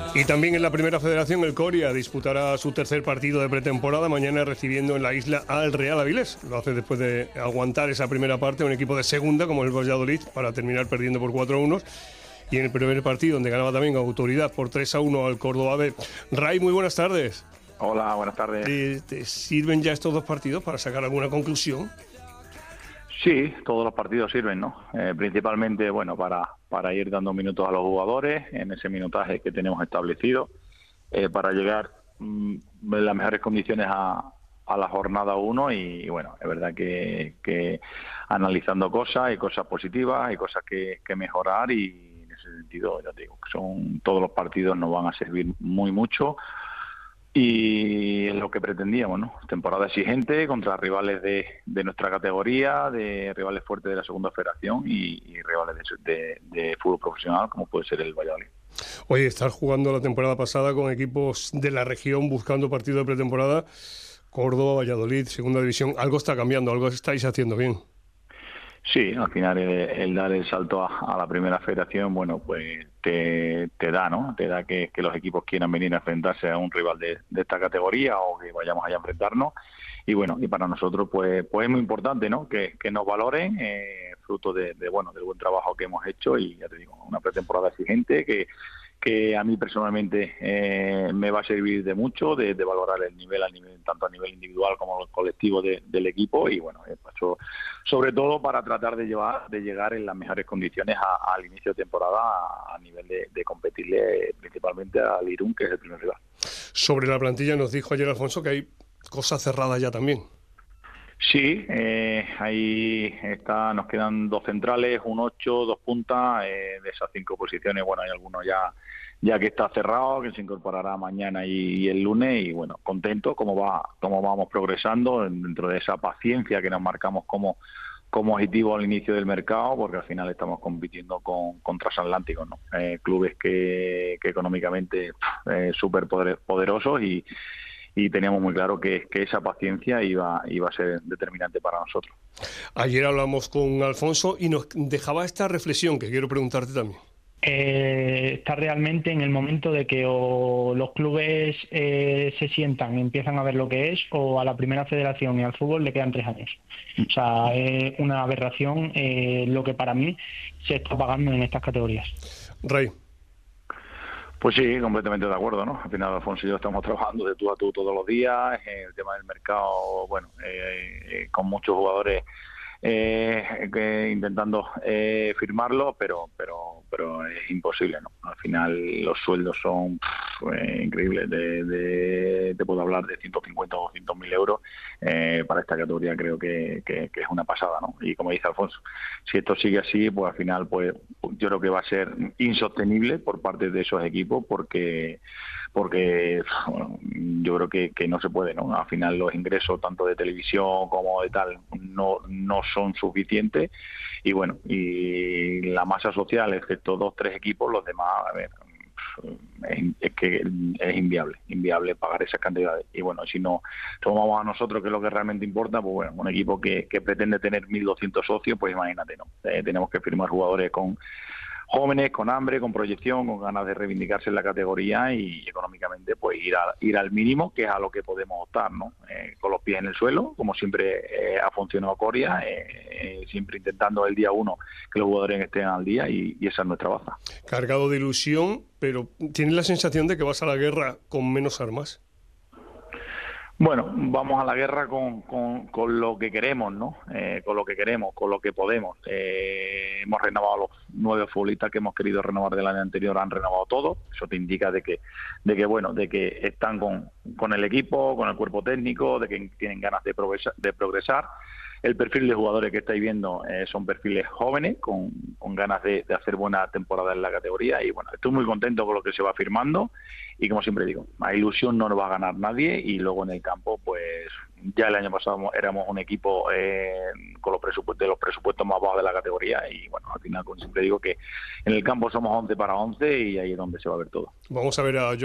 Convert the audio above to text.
Y también en la Primera Federación el Coria disputará su tercer partido de pretemporada, mañana recibiendo en la isla al Real Avilés. Lo hace después de aguantar esa primera parte un equipo de segunda como el Valladolid para terminar perdiendo por 4-1. Y en el primer partido, donde ganaba también con autoridad por 3-1 al Córdoba B. Ray, muy buenas tardes. Hola, buenas tardes. ¿Te sirven ya estos dos partidos para sacar alguna conclusión? Sí, todos los partidos sirven, ¿no? Principalmente, bueno, para ir dando minutos a los jugadores en ese minutaje que tenemos establecido, para llegar en las mejores condiciones a la jornada 1 y bueno, es verdad que analizando cosas, hay cosas positivas, hay cosas que mejorar y en ese sentido, ya te digo, que todos los partidos nos van a servir mucho. Y es lo que pretendíamos, ¿no? Temporada exigente contra rivales de nuestra categoría, de rivales fuertes de la segunda federación y rivales de fútbol profesional, como puede ser el Valladolid. Oye, estás jugando la temporada pasada con equipos de la región buscando partidos de pretemporada. Córdoba, Valladolid, segunda división. Algo está cambiando, algo estáis haciendo bien. Sí, al final el dar el salto a la primera federación, bueno, pues te da, ¿no? Te da que los equipos quieran venir a enfrentarse a un rival de esta categoría o que vayamos allá a enfrentarnos. Y bueno, y para nosotros pues es muy importante, ¿no? Que nos valoren, fruto del buen trabajo que hemos hecho y ya te digo, una pretemporada exigente que a mí personalmente me va a servir de mucho, de valorar el nivel, tanto a nivel individual como colectivo del equipo y bueno, sobre todo para tratar de llegar en las mejores condiciones al inicio de temporada a nivel de competirle principalmente al Irún, que es el primer rival. Sobre la plantilla nos dijo ayer Alfonso que hay cosas cerradas ya también. Sí, ahí está, nos quedan 2 centrales, un 8, 2 puntas, de esas 5 posiciones, bueno, hay algunos ya que está cerrado, que se incorporará mañana y el lunes, y bueno, contento cómo vamos progresando dentro de esa paciencia que nos marcamos como objetivo al inicio del mercado, porque al final estamos compitiendo con transatlánticos, ¿no? Clubes que económicamente súper poderosos y teníamos muy claro que esa paciencia iba a ser determinante para nosotros. Ayer hablamos con Alfonso y nos dejaba esta reflexión que quiero preguntarte también. Está realmente en el momento de que o los clubes se sientan y empiezan a ver lo que es, o a la primera federación y al fútbol le quedan 3 años. O sea, es una aberración lo que para mí se está pagando en estas categorías. Ray. Pues sí, completamente de acuerdo, ¿no? Al final Alfonso y yo estamos trabajando de tú a tú todos los días, el tema del mercado, bueno, con muchos jugadores intentando firmarlo, pero es imposible, ¿no? Al final los sueldos son increíbles, te puedo hablar de 150 o 200.000 euros para esta categoría, creo que es una pasada, ¿no? Y como dice Alfonso, si esto sigue así, pues al final pues yo creo que va a ser insostenible por parte de esos equipos porque bueno, yo creo que no se puede, ¿no? Al final los ingresos tanto de televisión como de tal no son suficientes y bueno, y la masa social, excepto 2 o 3 equipos, los demás, a ver, es que es inviable pagar esas cantidades. Y bueno, si no tomamos a nosotros, que es lo que realmente importa, pues bueno, un equipo que pretende tener 1.200 socios, pues imagínate, ¿no? Tenemos que firmar jugadores jóvenes, con hambre, con proyección, con ganas de reivindicarse en la categoría y económicamente pues ir al mínimo, que es a lo que podemos optar, ¿no? Con los pies en el suelo, como siempre ha funcionado Coria, siempre intentando el día 1 que los jugadores estén al día y esa es nuestra baza. Cargado de ilusión, pero ¿tienes la sensación de que vas a la guerra con menos armas? Bueno, vamos a la guerra con lo que queremos, ¿no? Con lo que queremos, con lo que podemos. Hemos renovado los 9 futbolistas que hemos querido renovar del año anterior, han renovado todos. Eso te indica de que están con el equipo, con el cuerpo técnico, de que tienen ganas de progresar. El perfil de jugadores que estáis viendo son perfiles jóvenes, con ganas de hacer buena temporada en la categoría. Y bueno, estoy muy contento con lo que se va firmando. Y como siempre digo, a ilusión no nos va a ganar nadie. Y luego en el campo, pues ya el año pasado éramos un equipo con los presupuestos más bajos de la categoría. Y bueno, al final, como siempre digo, que en el campo somos 11 para 11 y ahí es donde se va a ver todo. Vamos a ver a